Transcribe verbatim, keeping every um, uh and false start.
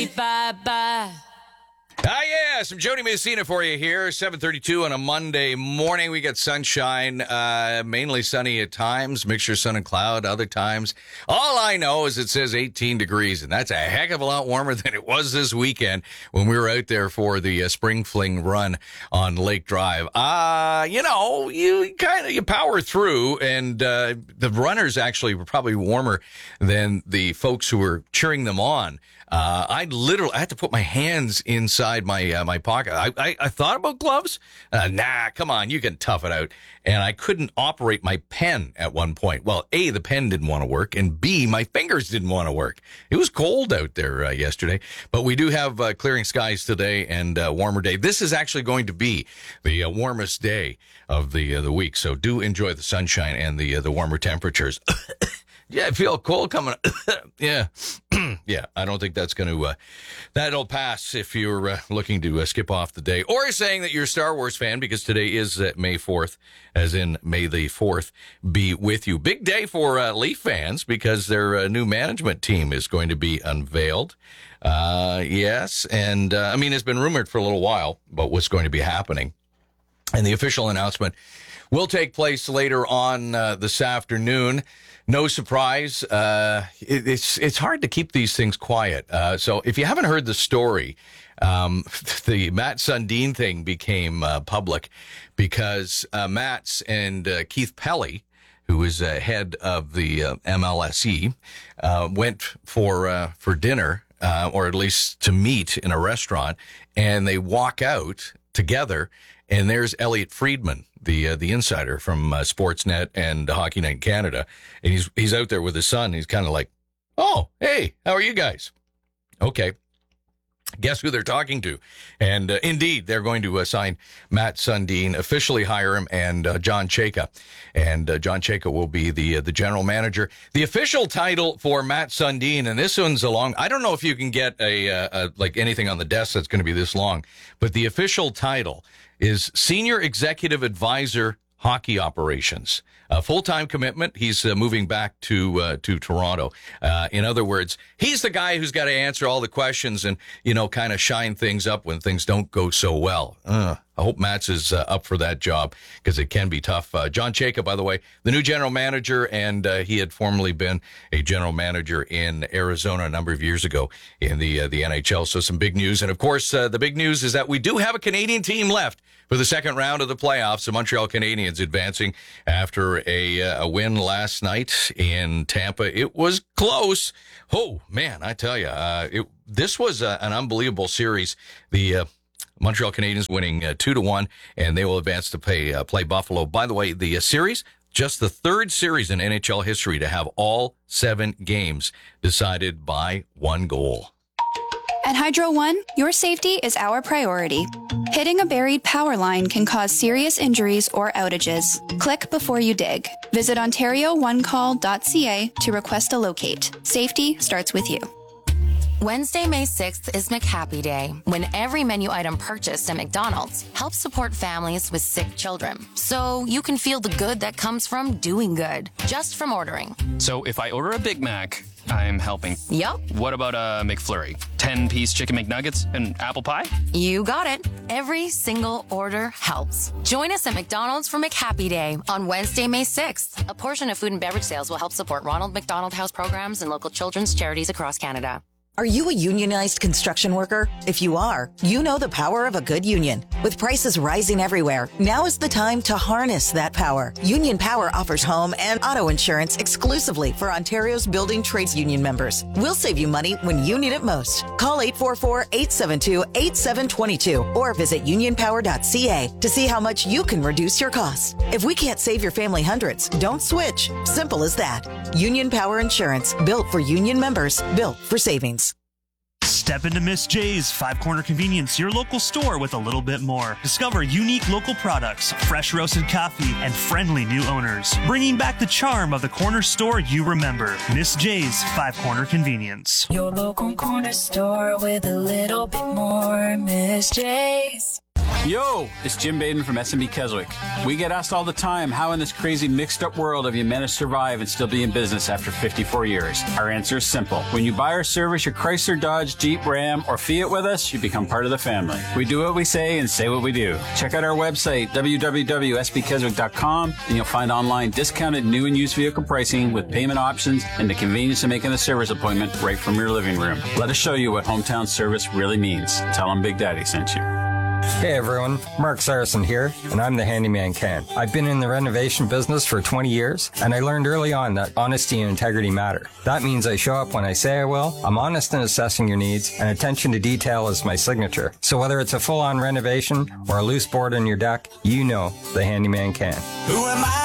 Bye-bye. Ah, yeah, some Jody Messina for you here. seven thirty-two on a Monday morning. We got sunshine, uh, mainly sunny at times, mixture of sun and cloud other times. All I know is it says eighteen degrees, and that's a heck of a lot warmer than it was this weekend when we were out there for the uh, spring fling run on Lake Drive. Uh, you know, you kind of, you power through, and uh, the runners actually were probably warmer than the folks who were cheering them on. Uh, I literally, I had to put my hands inside my, uh, my pocket. I, I, I thought about gloves. Uh, nah, come on, you can tough it out. And I couldn't operate my pen at one point. Well, A, the pen didn't want to work, and B, my fingers didn't want to work. It was cold out there, uh, yesterday, but we do have, uh, clearing skies today and, uh, warmer day. This is actually going to be the uh, warmest day of the, uh, the week. So do enjoy the sunshine and the, uh, the warmer temperatures. Yeah, I feel cold coming. yeah. yeah, I don't think that's going to, uh, that'll pass if you're uh, looking to uh, skip off the day. Or saying that you're a Star Wars fan, because today is uh, May fourth, as in May the fourth be with you. Big day for uh, Leaf fans, because their uh, new management team is going to be unveiled. Uh, yes, and uh, I mean, it's been rumored for a little while about what's going to be happening. And the official announcement will take place later on uh, this afternoon. No surprise. Uh, it, it's it's hard to keep these things quiet. Uh, so if you haven't heard the story, um, the Matt Sundin thing became uh, public because uh, Matt's and uh, Keith Pelly, who is uh, head of the uh, M L S E, uh, went for uh, for dinner, uh, or at least to meet in a restaurant, and they walk out together. And there's Elliot Friedman, the uh, the insider from uh, Sportsnet and Hockey Night in Canada, and he's he's out there with his son. He's kind of like, "Oh, hey, how are you guys?" Okay, guess who they're talking to? And uh, indeed, they're going to assign Matt Sundin, officially hire him, and uh, John Chayka, and uh, John Chayka will be the uh, the general manager. The official title for Matt Sundin, and this one's a long. I don't know if you can get a, uh, a like anything on the desk that's going to be this long, but the official title is Senior Executive Advisor, Hockey Operations. A full-time commitment. He's uh, moving back to uh, to Toronto. Uh, in other words, he's the guy who's got to answer all the questions and, you know, kind of shine things up when things don't go so well. Uh, I hope Matt's is uh, up for that job, because it can be tough. Uh, John Chayka, by the way, the new general manager, and uh, he had formerly been a general manager in Arizona a number of years ago in the uh, the N H L. So some big news. And, of course, uh, the big news is that we do have a Canadian team left for the second round of the playoffs. The Montreal Canadiens advancing after a, uh, a win last night in Tampa. It was close. Oh, man, I tell you, uh, it, this was uh, an unbelievable series. The uh, Montreal Canadiens winning uh, two to one, and they will advance to play uh, play Buffalo. By the way, the uh, series, just the third series in N H L history to have all seven games decided by one goal. At Hydro One, your safety is our priority. Hitting a buried power line can cause serious injuries or outages. Click before you dig. Visit ontario one call dot c a to request a locate. Safety starts with you. Wednesday, May sixth is McHappy Day, when every menu item purchased at McDonald's helps support families with sick children. So you can feel the good that comes from doing good, just from ordering. So if I order a Big Mac, I'm helping. Yup. What about a McFlurry? ten-piece chicken McNuggets and apple pie? You got it. Every single order helps. Join us at McDonald's for McHappy Day on Wednesday, May sixth. A portion of food and beverage sales will help support Ronald McDonald House programs and local children's charities across Canada. Are you a unionized construction worker? If you are, you know the power of a good union. With prices rising everywhere, now is the time to harness that power. Union Power offers home and auto insurance exclusively for Ontario's building trades union members. We'll save you money when you need it most. Call eight four four, eight seven two, eight seven two two or visit union power dot c a to see how much you can reduce your costs. If we can't save your family hundreds, don't switch. Simple as that. Union Power Insurance, built for union members, built for savings. Step into Miss J's Five Corner Convenience, your local store with a little bit more. Discover unique local products, fresh roasted coffee, and friendly new owners, bringing back the charm of the corner store you remember. Miss J's Five Corner Convenience. Your local corner store with a little bit more. Miss J's. Yo, it's Jim Baden from S and B Keswick. We get asked all the time, how in this crazy mixed up world have you managed to survive and still be in business after fifty-four years? Our answer is simple. When you buy or service your Chrysler, Dodge, Jeep, Ram, or Fiat with us, you become part of the family. We do what we say and say what we do. Check out our website, w w w dot s b keswick dot com, and you'll find online discounted new and used vehicle pricing with payment options and the convenience of making a service appointment right from your living room. Let us show you what hometown service really means. Tell them Big Daddy sent you. Hey everyone, Mark Saracen here, and I'm the Handyman Can. I've been in the renovation business for twenty years, and I learned early on that honesty and integrity matter. That means I show up when I say I will, I'm honest in assessing your needs, and attention to detail is my signature. So whether it's a full-on renovation or a loose board on your deck, you know the Handyman Can. Who am I?